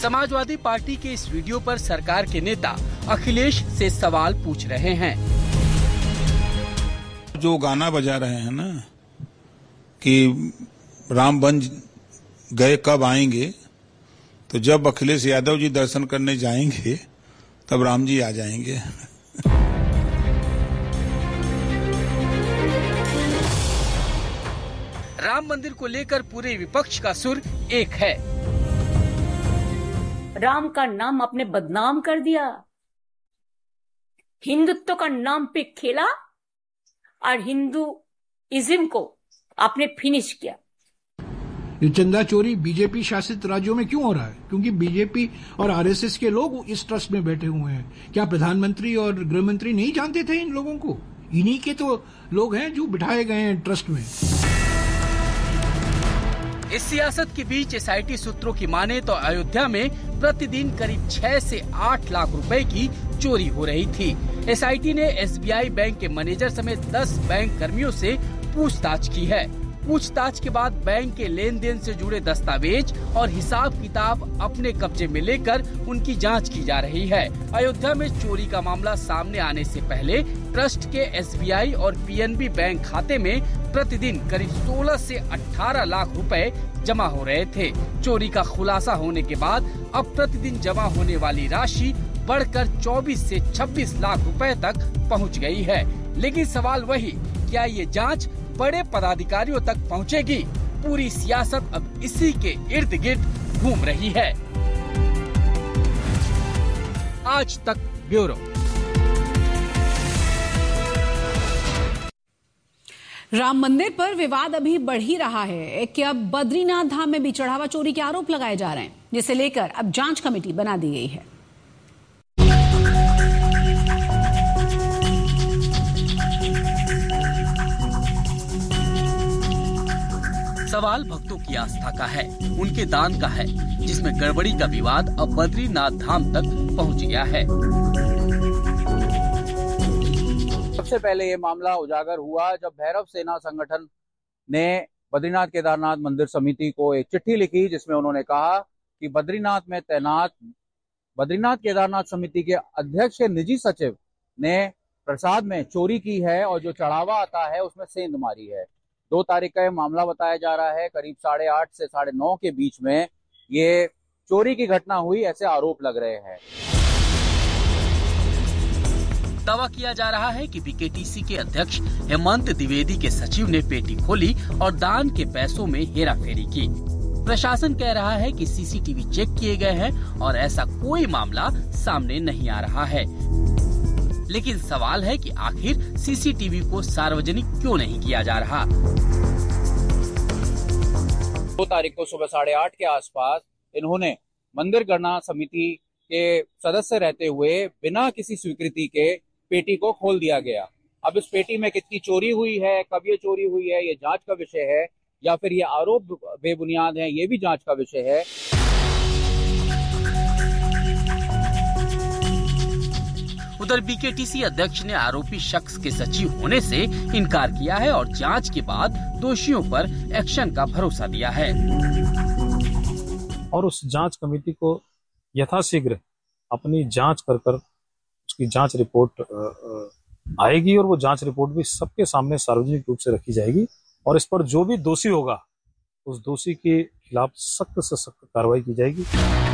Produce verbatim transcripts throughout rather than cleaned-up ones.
Samajwadi party के इस video पर सरकार के नेता अखिलेश से सवाल पूछ रहे हैं। जो गाना बजा रहे हैं ना कि राम बन गए कब आएंगे, तो जब अखिलेश यादव जी दर्शन करने जाएंगे तब राम जी आ जाएंगे। राम मंदिर को लेकर पूरे विपक्ष का सुर एक है। राम का नाम आपने बदनाम कर दिया, हिंदुत्व का नाम पे खेला और हिंदुइज्म को आपने फिनिश किया। ये चंदा चोरी बीजेपी शासित राज्यों में क्यों हो रहा है? क्योंकि बीजेपी और आरएसएस के लोग इस ट्रस्ट में बैठे हुए हैं। क्या प्रधानमंत्री और गृह मंत्री नहीं जानते थे इन लोगों को? इन्हीं के तो लोग हैं जो बिठाए गए हैं ट्रस्ट में। इस सियासत के बीच एसआईटी सूत्रों की माने तो अयोध्या में प्रतिदिन करीब छह से आठ लाख रुपए की चोरी हो रही थी। एसआईटी ने एसबीआई बैंक के मैनेजर समेत दस बैंक कर्मियों से पूछताछ की है। पूछताछ के बाद बैंक के लेन देन से जुड़े दस्तावेज और हिसाब किताब अपने कब्जे में लेकर उनकी जांच की जा रही है। अयोध्या में चोरी का मामला सामने आने से पहले ट्रस्ट के एसबीआई और पीएनबी बैंक खाते में प्रतिदिन करीब सोलह से अठारह लाख रुपए जमा हो रहे थे। चोरी का खुलासा होने के बाद अब प्रतिदिन जमा होने वाली राशि बढ़कर चौबीस से छब्बीस लाख रुपए तक पहुंच गई है। लेकिन सवाल वही, क्या ये जांच बड़े पदाधिकारियों तक पहुंचेगी? पूरी सियासत अब इसी के इर्द गिर्द घूम रही है। आज तक ब्यूरो। राम मंदिर पर विवाद अभी बढ़ ही रहा है कि अब बद्रीनाथ धाम में भी चढ़ावा चोरी के आरोप लगाए जा रहे हैं, जिसे लेकर अब जांच कमेटी बना दी गई है। सवाल भक्तों की आस्था का है, उनके दान का है, जिसमें गड़बड़ी का विवाद अब बद्रीनाथ धाम तक पहुंच गया है। सबसे पहले ये मामला उजागर हुआ जब भैरव सेना संगठन ने बद्रीनाथ केदारनाथ मंदिर समिति को एक चिट्ठी लिखी, जिसमें उन्होंने कहा कि बद्रीनाथ में तैनात बद्रीनाथ केदारनाथ समिति के अध्यक्ष के निजी सचिव ने प्रसाद में चोरी की है और जो चढ़ावा आता है उसमें सेंध मारी है। दो तारीख का ये मामला बताया जा रहा है। करीब साढ़े आठ से साढ़े नौ के बीच में ये चोरी की घटना हुई, ऐसे आरोप लग रहे हैं। दावा किया जा रहा है कि बीकेटीसी के अध्यक्ष हेमंत द्विवेदी के सचिव ने पेटी खोली और दान के पैसों में हेराफेरी की। प्रशासन कह रहा है कि सीसीटीवी चेक किए गए हैं और ऐसा कोई मामला सामने नहीं आ रहा है। लेकिन सवाल है कि आखिर सीसीटीवी को सार्वजनिक क्यों नहीं किया जा रहा। दो तारीख को सुबह साढ़े आठ के आसपास इन्होंने मंदिर गणना समिति के सदस्य रहते हुए बिना किसी स्वीकृति के पेटी को खोल दिया गया। अब इस पेटी में कितनी चोरी हुई है, कब ये चोरी हुई है, ये जांच का विषय है, या फिर ये आरोप बेबुनियाद है, ये भी जांच का विषय है। उधर बीकेटीसी अध्यक्ष ने आरोपी शख्स के सचिव होने से इनकार किया है और जांच के बाद दोषियों पर एक्शन का भरोसा दिया है। और उस जांच कमेटी को यथाशीघ्र अपनी जांच कर कर उसकी जांच रिपोर्ट आएगी और वो जांच रिपोर्ट भी सबके सामने सार्वजनिक रूप से रखी जाएगी और इस पर जो भी दोषी होगा उस दोषी के खिलाफ सख्त से सख्त कार्रवाई की जाएगी।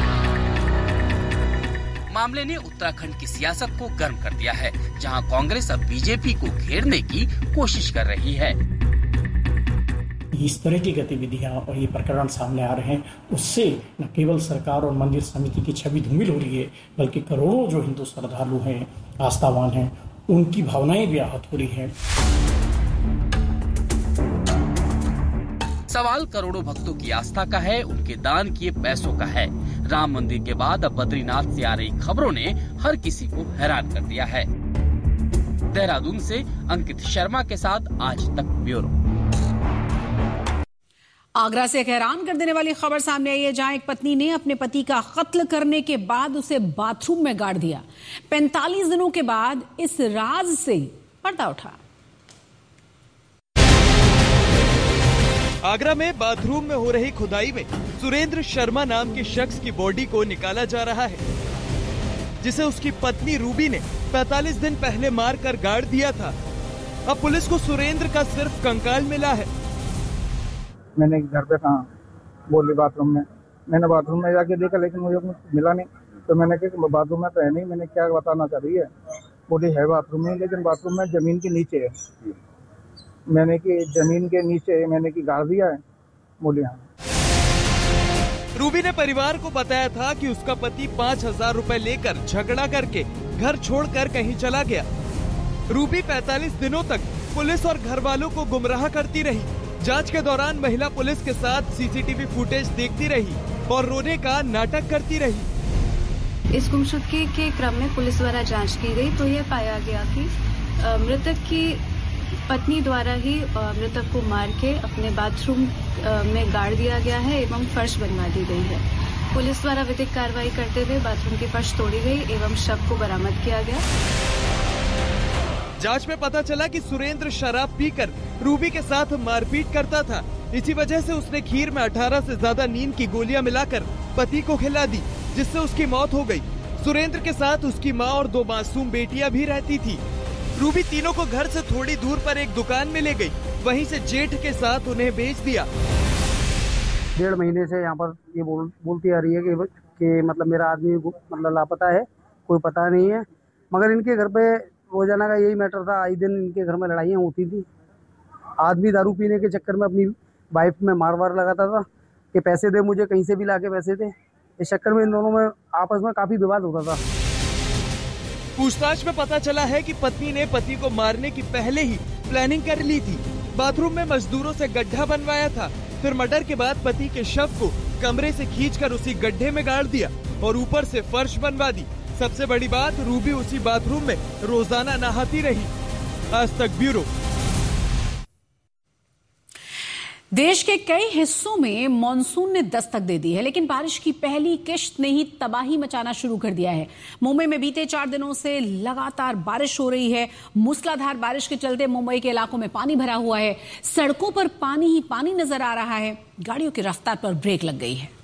मामले ने उत्तराखंड की सियासत को गर्म कर दिया है, जहां कांग्रेस अब बीजेपी को घेरने की कोशिश कर रही है। इस तरह की गतिविधियां और ये प्रकरण सामने आ रहे हैं, उससे न केवल सरकार और मंदिर समिति की छवि धूमिल हो रही है, बल्कि करोड़ों जो हिंदू श्रद्धालु हैं, आस्थावान हैं, उनकी भावनाएं भी आहत हो रही हैं। सवाल करोड़ों भक्तों की आस्था का है, उनके दान किए पैसों का है। राम मंदिर के बाद अब बद्रीनाथ से आ रही खबरों ने हर किसी को हैरान कर दिया है। देहरादून से अंकित शर्मा के साथ आज तक ब्यूरो। आगरा से एक हैरान कर देने वाली खबर सामने आई है, जहां एक पत्नी ने अपने पति का कत्ल करने के बाद उसे बाथरूम में गाड़ दिया। पैंतालीस दिनों के बाद इस राज से पर्दा उठा। आगरा में बाथरूम में हो रही खुदाई में सुरेंद्र शर्मा नाम के शख्स की बॉडी को निकाला जा रहा है, जिसे उसकी पत्नी रूबी ने पैंतालीस दिन पहले मार कर गाड़ दिया था। अब पुलिस को सुरेंद्र का सिर्फ कंकाल मिला है। मैंने घर पे कहा बोली बाथरूम में, मैंने बाथरूम में जाके देखा लेकिन मुझे कुछ मिला नहीं, तो मैंने कहा बाथरूम में तो है नहीं। मैंने क्या बताना चाह रही है, बॉडी है बाथरूम में, लेकिन बाथरूम में जमीन के नीचे है। मैंने कि जमीन के नीचे मैंने कि गाड़ दिया है, बोली हाँ। रूबी ने परिवार को बताया था कि उसका पति पाँच हजार रूपए लेकर झगड़ा करके घर छोड़कर कहीं चला गया। रूबी पैंतालीस दिनों तक पुलिस और घर वालों को गुमराह करती रही। जांच के दौरान महिला पुलिस के साथ सीसीटीवी फुटेज देखती रही और रोने का नाटक करती रही। इस गुमशुदगी के क्रम में पुलिस द्वारा जांच की गई तो यह पाया गया कि मृतक की पत्नी द्वारा ही मृतक को मार के अपने बाथरूम में गाड़ दिया गया है एवं फर्श बनवा दी गई है। पुलिस द्वारा विधिक कार्रवाई करते हुए बाथरूम की फर्श तोड़ी गई एवं शव को बरामद किया गया। जांच में पता चला कि सुरेंद्र शराब पीकर रूबी के साथ मारपीट करता था। इसी वजह से उसने खीर में अठारह से ज्यादा नींद की गोलियां मिलाकर पति को खिला दी, जिससे उसकी मौत हो गई। सुरेंद्र के साथ उसकी मां और दो मासूम बेटियां भी रहती थी। रूबी तीनों को घर से थोड़ी दूर पर एक दुकान में ले गई, वहीं से जेठ के साथ उन्हें बेच दिया। डेढ़ महीने से यहाँ पर ये बोल, बोलती आ रही है कि, कि मतलब मेरा आदमी मतलब लापता है, कोई पता नहीं है। मगर इनके घर पे रोजाना का यही मैटर था, आई दिन इनके घर में लड़ाइयाँ होती थी। आदमी दारू पीने के चक्कर में अपनी वाइफ में मार वार लगाता था कि पैसे दे मुझे, कहीं से भी लाके पैसे दे। इस चक्कर में इन दोनों में आपस में काफी विवाद होता था। पूछताछ में पता चला है कि पत्नी ने पति को मारने की पहले ही प्लानिंग कर ली थी। बाथरूम में मजदूरों से गड्ढा बनवाया था, फिर मर्डर के बाद पति के शव को कमरे से खींचकर उसी गड्ढे में गाड़ दिया और ऊपर से फर्श बनवा दी। सबसे बड़ी बात, रूबी उसी बाथरूम में रोजाना नहाती रही। आज तक ब्यूरो। देश के कई हिस्सों में मॉनसून ने दस्तक दे दी है, लेकिन बारिश की पहली किश्त ने ही तबाही मचाना शुरू कर दिया है। मुंबई में बीते चार दिनों से लगातार बारिश हो रही है। मूसलाधार बारिश के चलते मुंबई के इलाकों में पानी भरा हुआ है। सड़कों पर पानी ही पानी नजर आ रहा है। गाड़ियों की रफ्तार पर ब्रेक लग गई है।